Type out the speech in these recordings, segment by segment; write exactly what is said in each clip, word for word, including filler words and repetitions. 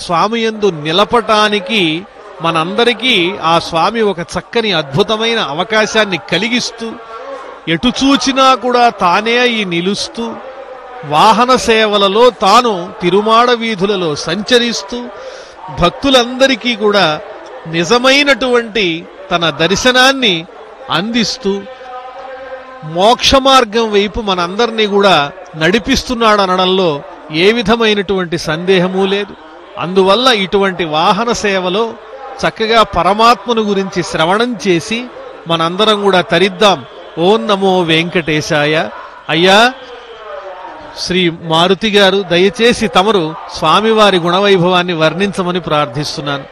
స్వామి యందు నిలపటానికి మనందరికీ ఆ స్వామి ఒక చక్కని అద్భుతమైన అవకాశాన్ని కలిగిస్తూ, ఎటు చూచినా కూడా తానే అయి నిలుస్తూ, వాహన సేవలలో తాను తిరుమాడ వీధులలో సంచరిస్తూ భక్తులందరికీ కూడా నిజమైనటువంటి తన దర్శనాన్ని అందిస్తూ మోక్ష మార్గం వైపు మనందరినీ కూడా నడిపిస్తున్నాడనడంలో ఏ విధమైనటువంటి సందేహమూ లేదు. అందువల్ల ఇటువంటి వాహన సేవలో చక్కగా పరమాత్మను గురించి శ్రవణం చేసి మనందరం కూడా తరిద్దాం. ఓం నమో వెంకటేశాయ. అయ్యా శ్రీ మారుతి గారు, దయచేసి తమరు స్వామివారి గుణవైభవాన్ని వర్ణించమని ప్రార్థిస్తున్నాను.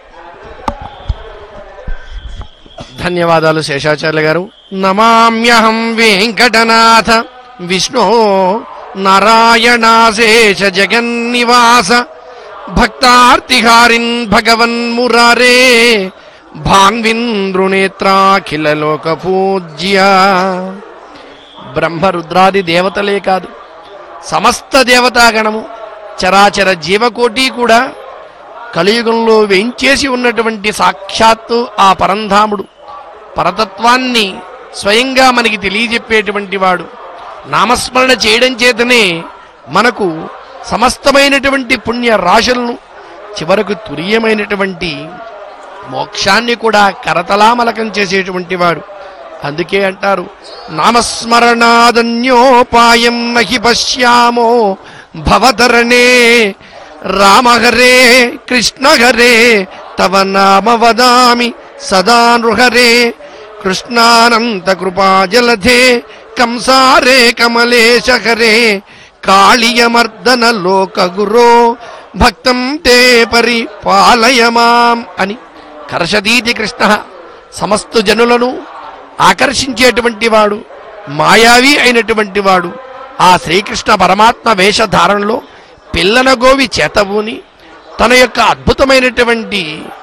ధన్యవాదాలు శేషాచార్య గారు. నమామ్యహం వెంకటనాథ విష్ణో నారాయణాశేష జగన్నివాస భక్తార్తిహారిన్ భగవన్ మురారే భాన్వింద్రునేత్రాఖిల లోక పూజ్య. బ్రహ్మరుద్రాది దేవతలే కాదు, సమస్త దేవతాగణము, చరాచర జీవకోటి కూడా కలియుగంలో వేంచేసి ఉన్నటువంటి సాక్షాత్తు ఆ పరంధాముడు, పరతత్వాన్ని స్వయంగా మనకి తెలియజెప్పేటువంటి వాడు. నామస్మరణ చేయడం చేతనే మనకు సమస్తమైనటువంటి పుణ్య రాశులను, చివరకు తురీయమైనటువంటి మోక్షాన్ని కూడా కరతలామలకం చేసేటువంటి వాడు. అందుకే అంటారు, నామస్మరణాదన్యోపాయం నహి పశ్యామో భవతరణే రామహరే కృష్ణహరే తవ నామ వదామి సదా నృహరే కృష్ణానంత కృపాజలధే కంసారే కమలేశ హరే కాళీయమర్దన లోక గురో భక్తం తే పరిపాలయమాం అని కర్షదీతి కృష్ణ. సమస్త జనులను ఆకర్షించేటువంటి వాడు, మాయావి అయినటువంటి వాడు. ఆ శ్రీకృష్ణ పరమాత్మ వేషధారణలో పిల్లన గోవి చేతబూని తన యొక్క అద్భుతమైనటువంటి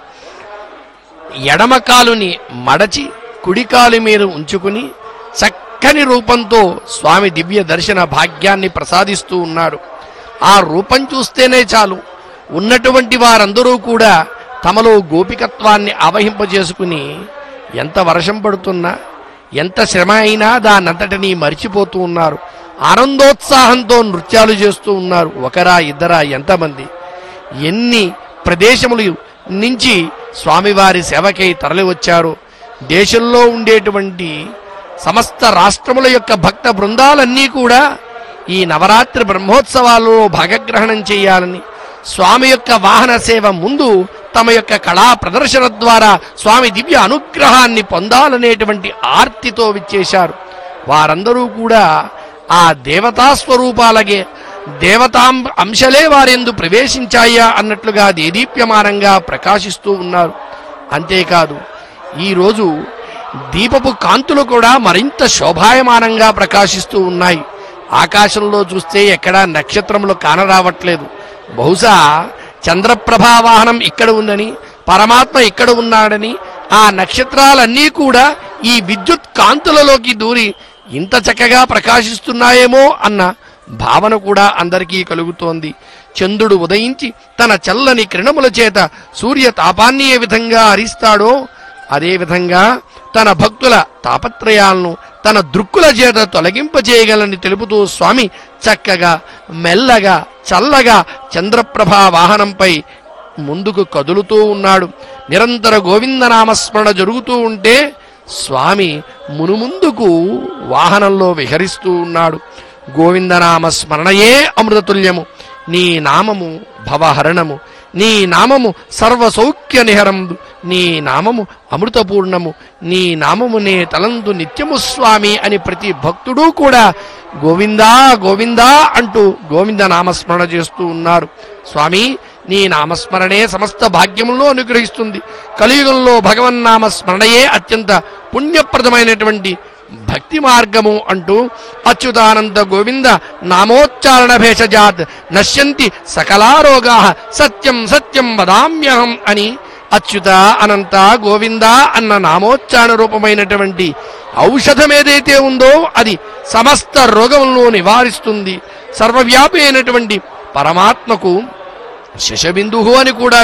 ఎడమకాలుని మడచి కుడికాలు మీద ఉంచుకుని చక్కని రూపంతో స్వామి దివ్య దర్శన భాగ్యాన్ని ప్రసాదిస్తూ ఉన్నాడు. ఆ రూపం చూస్తేనే చాలు, ఉన్నటువంటి వారందరూ కూడా తమలో గోపికత్వాన్ని ఆవహింపజేసుకుని ఎంత వర్షం పడుతున్నా, ఎంత శ్రమ అయినా దానంతటినీ మరిచిపోతూ ఉన్నారు. ఆనందోత్సాహంతో నృత్యాలు చేస్తూ ఉన్నారు. ఒకరా ఇద్దరా ఎంతమంది, ఎన్ని ప్రదేశములు నుంచి స్వామివారి సేవకై తరలి వచ్చారు. దేశంలో ఉండేటువంటి సమస్త రాష్ట్రముల యొక్క భక్త బృందాలన్నీ కూడా ఈ నవరాత్రి బ్రహ్మోత్సవాల్లో భాగగ్రహణం చేయాలని, స్వామి యొక్క వాహన సేవ ముందు తమ యొక్క కళా ప్రదర్శన ద్వారా స్వామి దివ్య అనుగ్రహాన్ని పొందాలనేటువంటి ఆర్తితో విచ్చేశారు. వారందరూ కూడా ఆ దేవతా స్వరూపాలగే, దేవతాం అంశలే వారెందు ప్రవేశించాయా అన్నట్లుగా దేదీప్యమానంగా ప్రకాశిస్తూ ఉన్నారు. అంతేకాదు, ఈరోజు దీపపు కాంతులు కూడా మరింత శోభాయమానంగా ప్రకాశిస్తూ ఉన్నాయి. ఆకాశంలో చూస్తే ఎక్కడా నక్షత్రములు కానరావట్లేదు. బహుశా చంద్రప్రభా వాహనం ఇక్కడ ఉందని, పరమాత్మ ఇక్కడ ఉన్నాడని, ఆ నక్షత్రాలన్నీ కూడా ఈ విద్యుత్ కాంతులలోకి దూరి ఇంత చక్కగా ప్రకాశిస్తున్నాయేమో అన్న భావన కూడా అందరికీ కలుగుతోంది. చంద్రుడు ఉదయించి తన చల్లని కిరణముల చేత సూర్య తాపాన్ని ఏ విధంగా హరిస్తాడో అదేవిధంగా తన భక్తుల తాపత్రయాలను తన దృక్కుల చేత తొలగింపజేయగలని తెలుపుతూ స్వామి చక్కగా మెల్లగా చల్లగా చంద్రప్రభా వాహనంపై ముందుకు కదులుతూ ఉన్నాడు. నిరంతర గోవిందనామస్మరణ జరుగుతూ ఉంటే స్వామి మునుముందుకు వాహనంలో విహరిస్తూ ఉన్నాడు. గోవిందనామ స్మరణయే అమృతతుల్యము, నీ నామము భవహరణము, నీ నామము సర్వసౌఖ్య నిహరందు, నీ నామము అమృతపూర్ణము, నీ నామమునే తలందు నిత్యము స్వామి అని ప్రతి భక్తుడు కూడా గోవిందా గోవిందా అంటూ గోవింద నామస్మరణ చేస్తూ ఉన్నారు. స్వామి, నీ నామస్మరణే సమస్త భాగ్యములను అనుగ్రహిస్తుంది. కలియుగంలో భగవన్నామస్మరణయే అత్యంత పుణ్యప్రదమైనటువంటి భక్తి మార్గము అంటూ అచ్యుతానంద గోవింద నామోచ్చారణ భేషజాత్ నశ్యంతి సకలారోగా సత్యం సత్యం వదామ్యహం అని అచ్యుత అనంత గోవింద అన్న నామోచ్చారణ రూపమైనటువంటి ఔషధం ఏదైతే ఉందో అది సమస్త రోగములను నివారిస్తుంది. సర్వవ్యాపి అయినటువంటి పరమాత్మకు శశబిందువు అని కూడా